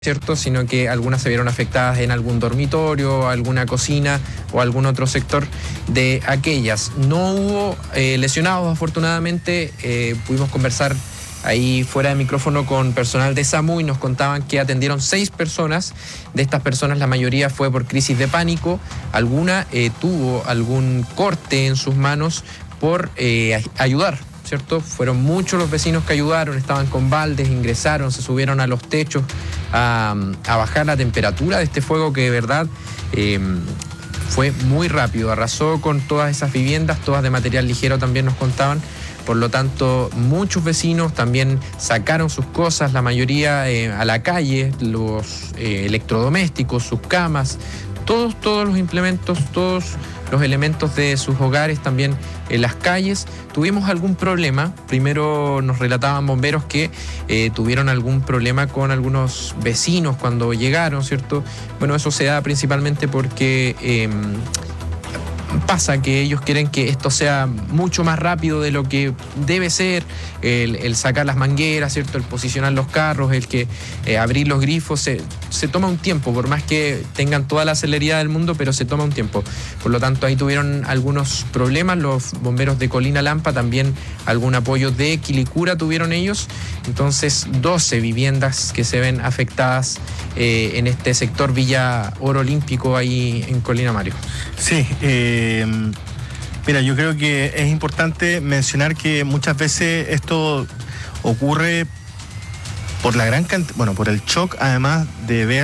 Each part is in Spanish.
¿cierto? Sino que algunas se vieron afectadas en algún dormitorio, alguna cocina o algún otro sector de aquellas. No hubo lesionados, afortunadamente. Pudimos conversar ahí fuera de micrófono con personal de SAMU y nos contaban que atendieron 6 personas. De estas personas la mayoría fue por crisis de pánico. Alguna tuvo algún corte en sus manos por ayudar, ¿cierto? Fueron muchos los vecinos que ayudaron, estaban con baldes, ingresaron, se subieron a los techos a bajar la temperatura de este fuego que de verdad fue muy rápido, arrasó con todas esas viviendas, todas de material ligero también nos contaban. Por lo tanto, muchos vecinos también sacaron sus cosas, la mayoría a la calle, los electrodomésticos, sus camas, todos los implementos, todos los elementos de sus hogares también en las calles. Tuvimos algún problema, primero nos relataban bomberos que tuvieron algún problema con algunos vecinos cuando llegaron, ¿cierto? Bueno, eso se da principalmente porque pasa que ellos quieren que esto sea mucho más rápido de lo que debe ser, el sacar las mangueras, ¿cierto? El posicionar los carros, el que abrir los grifos, se toma un tiempo, por más que tengan toda la celeridad del mundo, pero se toma un tiempo. Por lo tanto, ahí tuvieron algunos problemas los bomberos de Colina Lampa, también algún apoyo de Quilicura tuvieron ellos. Entonces, 12 viviendas que se ven afectadas en este sector Villa Oro Olímpico ahí en Colina, Mario. Sí, mira, yo creo que es importante mencionar que muchas veces esto ocurre por la gran cantidad, por el shock, además de ver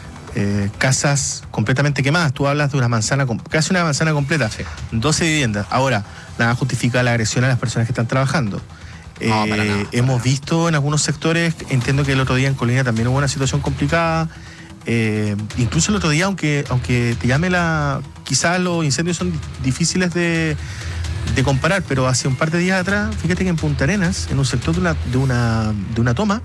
casas completamente quemadas. Tú hablas de una manzana, casi una manzana completa, sí. 12 viviendas. Ahora, nada justifica la agresión a las personas que están trabajando. No, para nada, hemos visto en algunos sectores, entiendo que el otro día en Colina también hubo una situación complicada. Incluso el otro día, aunque te llame quizás los incendios son difíciles de comparar, pero hace un par de días atrás, fíjate que en Punta Arenas, en un sector de una toma,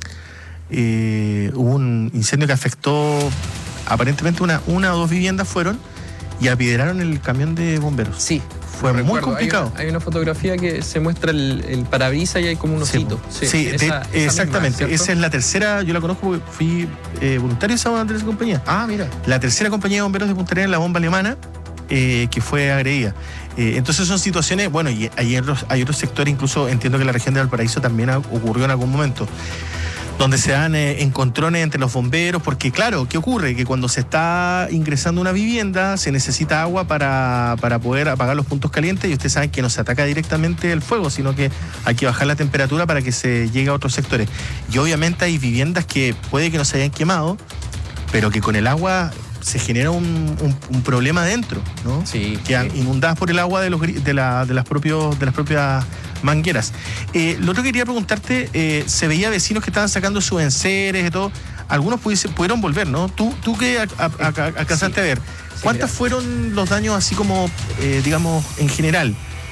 hubo un incendio que afectó aparentemente una o dos viviendas fueron y apiederaron el camión de bomberos. Sí. Fue muy complicado. Hay una fotografía que se muestra el parabrisas y hay como un osito. Sí, exactamente. Misma, esa es la tercera, yo la conozco porque fui voluntario de esa compañía. Ah, mira. La tercera compañía de bomberos de Punta Arenas, la bomba alemana, que fue agredida. Entonces son situaciones, y hay otros sectores, incluso entiendo que la región de Valparaíso también ocurrió en algún momento, donde se dan encontrones entre los bomberos, porque claro, ¿qué ocurre? Que cuando se está ingresando a una vivienda se necesita agua para poder apagar los puntos calientes, y ustedes saben que no se ataca directamente el fuego, sino que hay que bajar la temperatura para que se llegue a otros sectores. Y obviamente hay viviendas que puede que no se hayan quemado, pero que con el agua se genera un problema dentro, ¿no? Sí. Quedan inundadas por el agua de las propias mangueras. Lo otro que quería preguntarte, se veía vecinos que estaban sacando sus enseres y todo. Algunos pudieron volver, ¿no? ¿Tú qué alcanzaste a ver? ¿Cuántas fueron los daños así como, digamos, en general?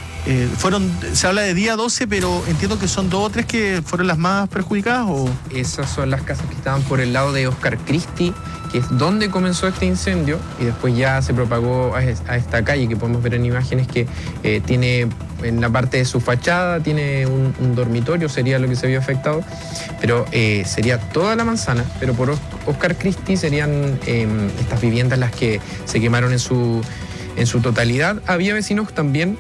Se habla de día 12, pero entiendo que son 2 o 3 que fueron las más perjudicadas, ¿o? Esas son las casas que estaban por el lado de Oscar Christie, que es donde comenzó este incendio, y después ya se propagó a esta calle que podemos ver en imágenes que tiene en la parte de su fachada, tiene un dormitorio, sería lo que se vio afectado, pero sería toda la manzana, pero por Oscar Christie serían estas viviendas las que se quemaron en su totalidad. Había vecinos también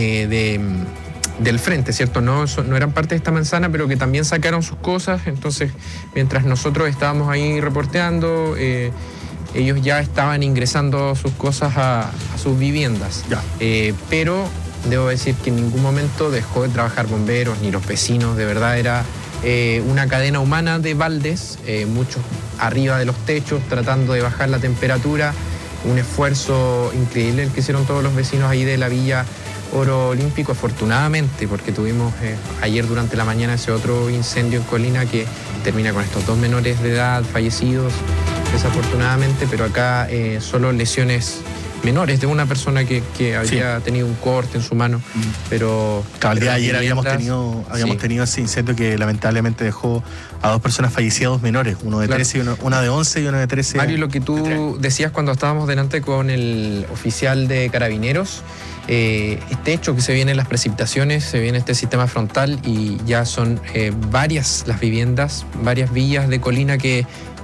del frente, ¿cierto? No eran parte de esta manzana, pero que también sacaron sus cosas. Entonces, mientras nosotros estábamos ahí reporteando, ellos ya estaban ingresando sus cosas a sus viviendas. Pero debo decir que en ningún momento dejó de trabajar bomberos ni los vecinos. De verdad era una cadena humana de baldes, muchos arriba de los techos tratando de bajar la temperatura. Un esfuerzo increíble el que hicieron todos los vecinos ahí de la Villa Oro Olímpico, afortunadamente, porque tuvimos ayer durante la mañana ese otro incendio en Colina que termina con estos 2 menores de edad fallecidos, desafortunadamente, pero acá solo lesiones menores de una persona que había tenido un corte en su mano, pero... El día de ayer habíamos tenido ese incendio que lamentablemente dejó a 2 personas fallecidas, 2 menores, uno de 13 y una de 11 y uno de 13. Mario, lo que tú decías cuando estábamos delante con el oficial de Carabineros, este hecho que se vienen las precipitaciones, se viene este sistema frontal y ya son varias las viviendas, varias villas de Colina que